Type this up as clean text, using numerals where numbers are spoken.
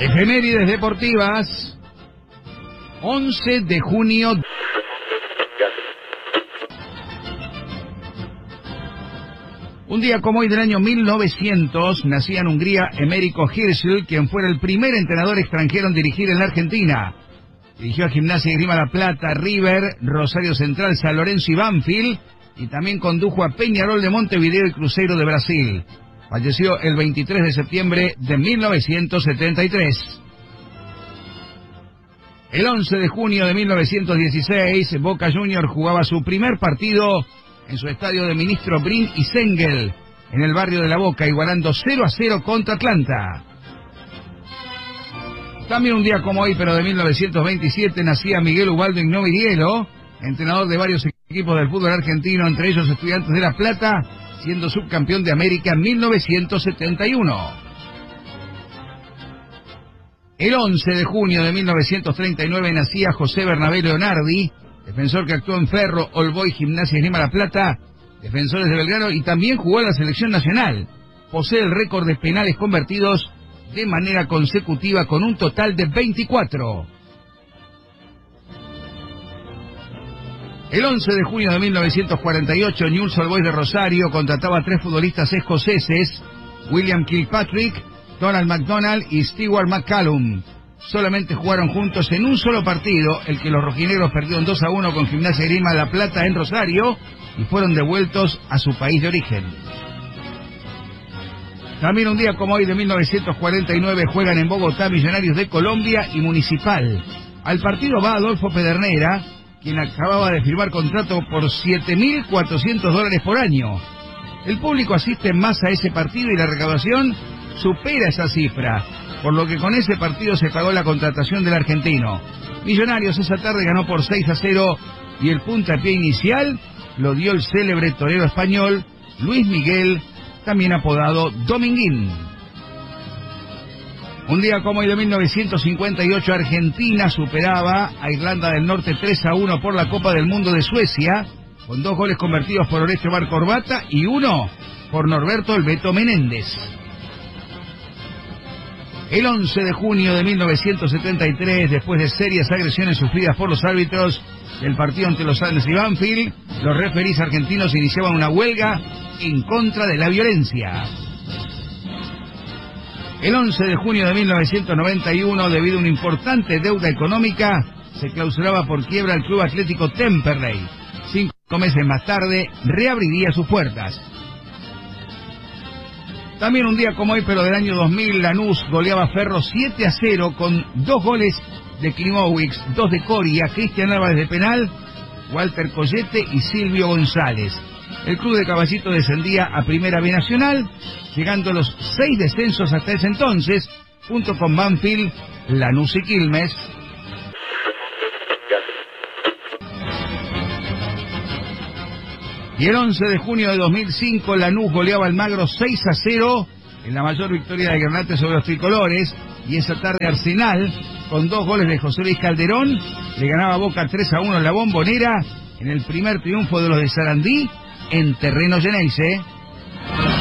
Efemérides deportivas. 11 de junio. Un día como hoy del año 1900, nacía en Hungría Emérico Hirschl, quien fuera el primer entrenador extranjero en dirigir en la Argentina. Dirigió a Gimnasia y Esgrima La Plata, River, Rosario Central, San Lorenzo y Banfield, y también condujo a Peñarol de Montevideo y Cruzeiro de Brasil. Falleció el 23 de septiembre de 1973. El 11 de junio de 1916, Boca Juniors jugaba su primer partido en su estadio de Ministro Brin y Sengel, en el barrio de La Boca, igualando 0-0 contra Atlanta. También un día como hoy, pero de 1927, nacía Miguel Ubaldo Ignovirielo, entrenador de varios equipos del fútbol argentino, entre ellos Estudiantes de La Plata, siendo subcampeón de América en 1971. El 11 de junio de 1939 nacía José Bernabé Leonardi, defensor que actuó en Ferro, All Boys, Gimnasia y Esgrima La Plata, Defensores de Belgrano, y también jugó en la selección nacional. Posee el récord de penales convertidos de manera consecutiva con un total de 24. El 11 de junio de 1948, Newell's Old Boys de Rosario contrataba a 3 futbolistas escoceses, William Kilpatrick, Donald McDonald y Stewart McCallum. Solamente jugaron juntos en un solo partido, el que los rojinegros perdieron 2-1 con Gimnasia y Esgrima La Plata en Rosario, y fueron devueltos a su país de origen. También un día como hoy de 1949 juegan en Bogotá Millonarios de Colombia y Municipal. Al partido va Adolfo Pedernera, quien acababa de firmar contrato por $7.400 por año. El público asiste en masa a ese partido y la recaudación supera esa cifra, por lo que con ese partido se pagó la contratación del argentino. Millonarios esa tarde ganó por 6-0 y el puntapié inicial lo dio el célebre torero español Luis Miguel, también apodado Dominguín. Un día como hoy de 1958, Argentina superaba a Irlanda del Norte 3-1 por la Copa del Mundo de Suecia, con 2 goles convertidos por Horacio Corbata y 1 por Norberto El Beto Menéndez. El 11 de junio de 1973, después de serias agresiones sufridas por los árbitros del partido ante los Andes y Banfield, los referís argentinos iniciaban una huelga en contra de la violencia. El 11 de junio de 1991, debido a una importante deuda económica, se clausuraba por quiebra el Club Atlético Temperley. 5 meses más tarde, reabriría sus puertas. También un día como hoy, pero del año 2000, Lanús goleaba a Ferro 7-0 con 2 goles de Klimowicz, 2 de Coria, Cristian Álvarez de penal, Walter Collete y Silvio González. El club de Caballito descendía a Primera B Nacional, llegando a los 6 descensos hasta ese entonces, junto con Banfield, Lanús y Quilmes. Y el 11 de junio de 2005, Lanús goleaba al Magro 6-0 en la mayor victoria de Granate sobre los tricolores. Y esa tarde Arsenal, con 2 goles de José Luis Calderón, le ganaba a Boca 3-1 en la Bombonera, en el primer triunfo de los de Sarandí en terreno Geneise.